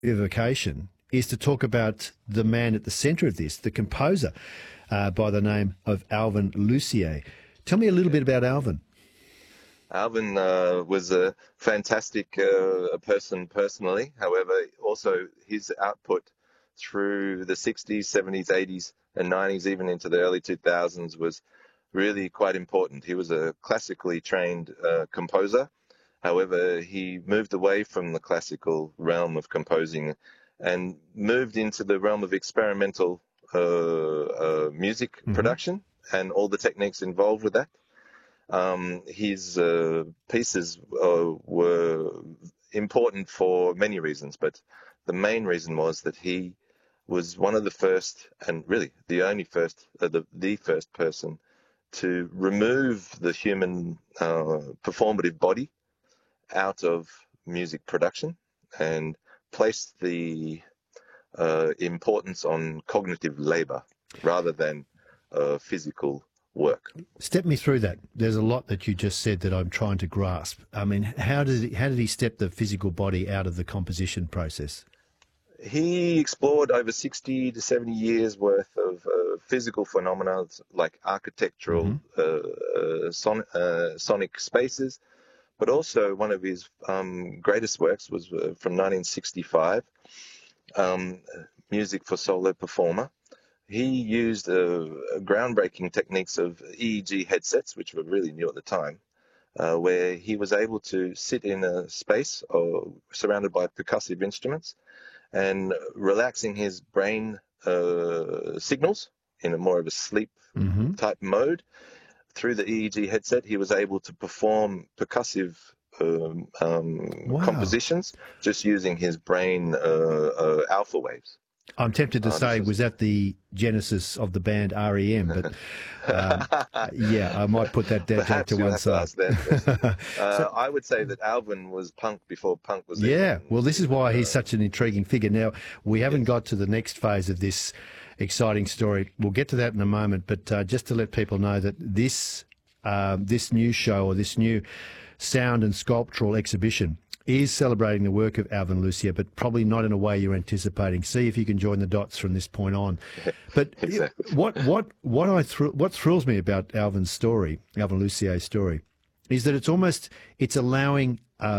Revivification is to talk about the man at the centre of this, the composer by the name of Alvin Lucier. Tell me a little bit about Alvin. Alvin was a fantastic person personally. However, also his output through the 60s, 70s, 80s, and 90s, even into the early 2000s, was really quite important. He was a classically trained composer. However, he moved away from the classical realm of composing and moved into the realm of experimental music production and all the techniques involved with that. His pieces were important for many reasons, but the main reason was that he was one of the first, and really the only first, the first person to remove the human performative body out of music production and place the importance on cognitive labor rather than physical work. Step me through that. There's a lot that you just said that I'm trying to grasp. I mean, how did he step the physical body out of the composition process? He explored over 60 to 70 years worth of physical phenomena like architectural, sonic spaces, but also one of his greatest works was from 1965, Music for Solo Performer. He used groundbreaking techniques of EEG headsets, which were really new at the time, where he was able to sit in a space surrounded by percussive instruments and relaxing his brain signals in a more of a sleep type mode. Through the EEG headset, he was able to perform percussive compositions just using his brain alpha waves. I'm tempted to say, was that the genesis of the band REM? But yeah, I might put that down to one side. I would say that Alvin was punk before punk was. Yeah, well, this is why he's such an intriguing figure. Now, we haven't got to the next phase of this exciting story. We'll get to that in a moment, but just to let people know that this new show, or this new sound and sculptural exhibition, is celebrating the work of Alvin Lucier, but probably not in a way you're anticipating. See if you can join the dots from this point on. But exactly. what thrills me about Alvin's story, Alvin Lucier's story, is that it's allowing,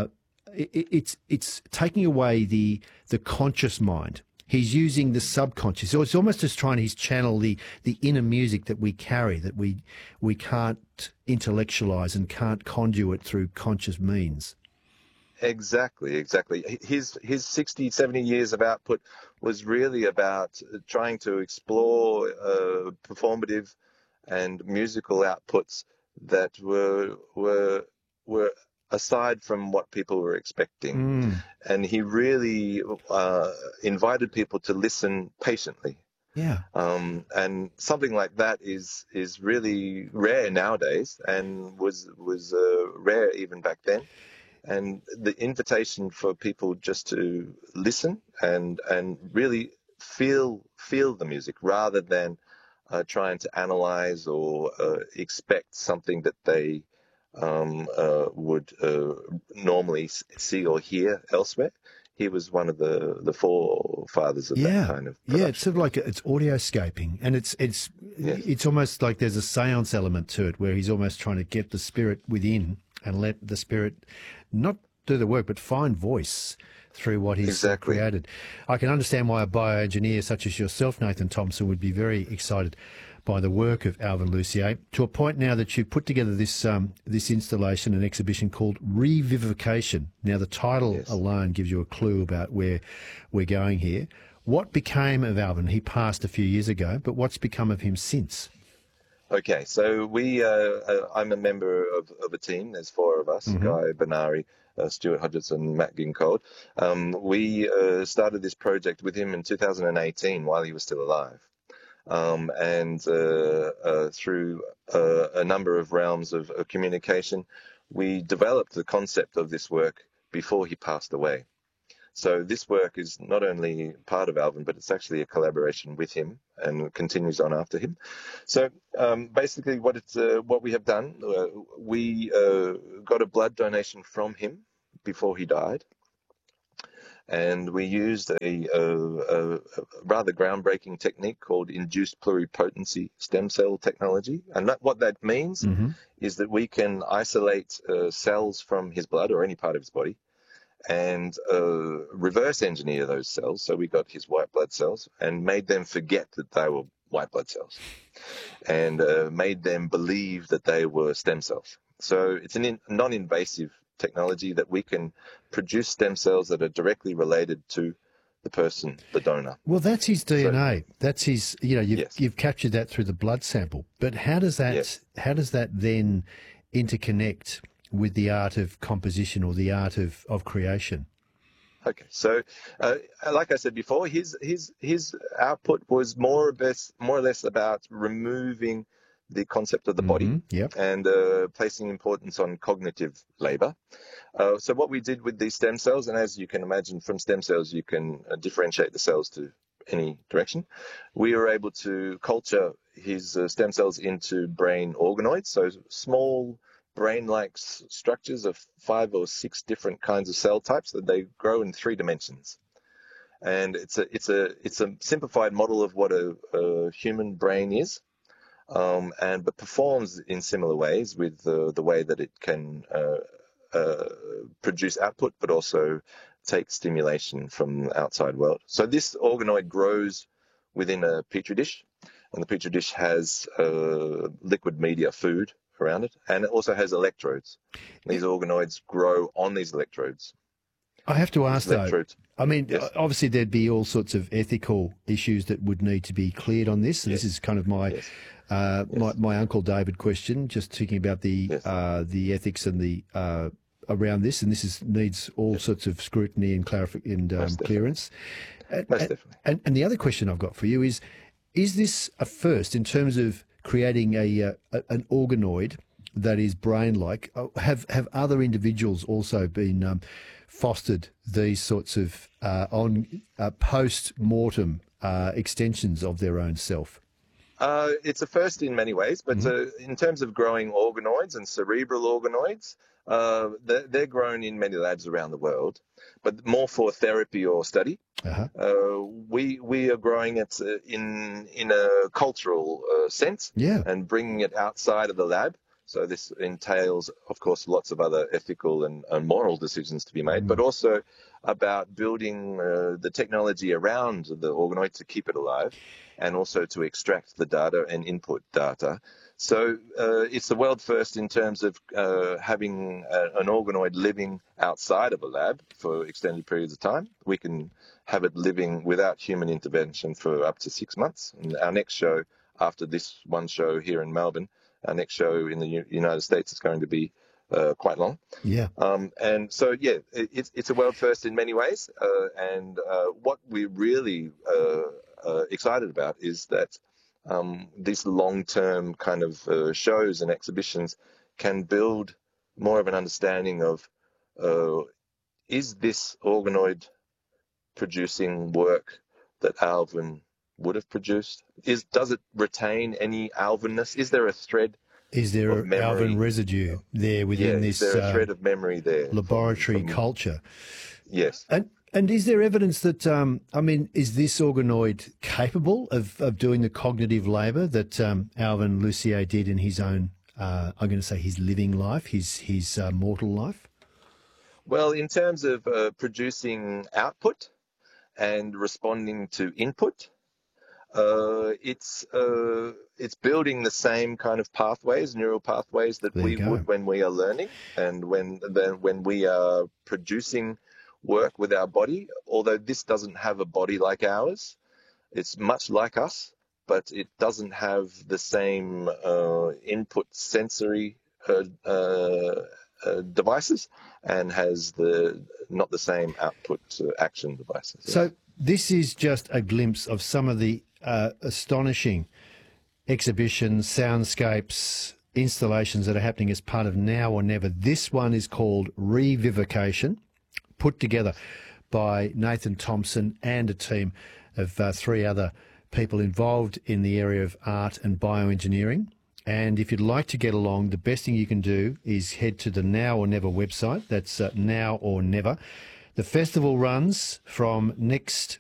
it's taking away the conscious mind. He's using the subconscious. So it's almost just he's channel the inner music that we carry, that we can't intellectualize and can't conduit through conscious means. Exactly. His 60, 70 years of output was really about trying to explore performative and musical outputs that were aside from what people were expecting. And he really invited people to listen patiently. Yeah. And something like that is really rare nowadays, and was rare even back then. And the invitation for people just to listen and really feel the music rather than trying to analyze or expect something that they would normally see or hear elsewhere. He was one of the forefathers of that kind of production. Yeah, it's sort of like it's audioscaping, and it's almost like there's a seance element to it, where he's almost trying to get the spirit within and let the spirit not do the work, but find voice through what he's created. I can understand why a bioengineer such as yourself, Nathan Thompson, would be very excited by the work of Alvin Lucier, to a point now that you've put together this installation, an exhibition called Revivification. Now, the title alone gives you a clue about where we're going here. What became of Alvin? He passed a few years ago, but what's become of him since? Okay, so I'm a member of a team. There's four of us, Guy Benari, Stuart Hodgson, Matt Gincold. We started this project with him in 2018 while he was still alive. And through a number of realms of communication, we developed the concept of this work before he passed away. So this work is not only part of Alvin, but it's actually a collaboration with him and continues on after him. So basically what we have done, we got a blood donation from him before he died. and we used a rather groundbreaking technique called induced pluripotency stem cell technology. And what that means is that we can isolate cells from his blood or any part of his body and reverse engineer those cells. So we got his white blood cells and made them forget that they were white blood cells and made them believe that they were stem cells. So it's a non-invasive technology that we can produce stem cells that are directly related to the person, the donor. Well, that's his DNA. So, that's his. You've captured that through the blood sample. But how does that then interconnect with the art of composition or the art of creation? Okay, so like I said before, his output was more or less about removing the concept of the body and placing importance on cognitive labor. So what we did with these stem cells, and as you can imagine from stem cells, you can differentiate the cells to any direction. We were able to culture his stem cells into brain organoids, so small brain-like structures of 5 or 6 different kinds of cell types that they grow in 3 dimensions. And it's a simplified model of what a human brain is. But performs in similar ways with the way that it can produce output, but also take stimulation from the outside world. So this organoid grows within a petri dish, and the petri dish has liquid media, food around it, and it also has electrodes. These organoids grow on these electrodes. I have to ask though, I mean, yes. Obviously there'd be all sorts of ethical issues that would need to be cleared on this. And This is kind of my my Uncle David question, just thinking about the ethics and the around this, and this needs all sorts of scrutiny and clearance. Most definitely. And the other question I've got for you is this a first in terms of creating an organoid that is brain-like? Have other individuals also been fostered these sorts of post-mortem extensions of their own self? It's a first in many ways, but in terms of growing organoids and cerebral organoids, they're grown in many labs around the world, but more for therapy or study. We are growing it in a cultural sense and bringing it outside of the lab. So this entails, of course, lots of other ethical and moral decisions to be made, but also about building the technology around the organoid to keep it alive and also to extract the data and input data. So it's the world first in terms of having an organoid living outside of a lab for extended periods of time. We can have it living without human intervention for up to 6 months. And our next show, after this one show here in Melbourne, our next show in the United States is going to be quite long. And so, it's a world first in many ways. And what we're really excited about is that these long-term kind of shows and exhibitions can build more of an understanding of is this organoid producing work that Alvin would have produced? Does it retain any Alvinness? Is there a thread? Is there an Alvin residue there within this? Is there a thread of memory there? Laboratory culture. Yes. And is there evidence that, is this organoid capable of doing the cognitive labour that Alvin Lucier did in his own, I'm going to say his living life, his mortal life? Well, in terms of producing output and responding to input, it's building the same kind of pathways, neural pathways that we would when we are learning and when we are producing work with our body. Although this doesn't have a body like ours, it's much like us, but it doesn't have the same input sensory devices and has not the same output action devices. So this is just a glimpse of some of the astonishing exhibitions, soundscapes, installations that are happening as part of Now or Never. This one is called Revivication, put together by Nathan Thompson and a team of 3 other people involved in the area of art and bioengineering. And if you'd like to get along, the best thing you can do is head to the Now or Never website. That's Now or Never. The festival runs from next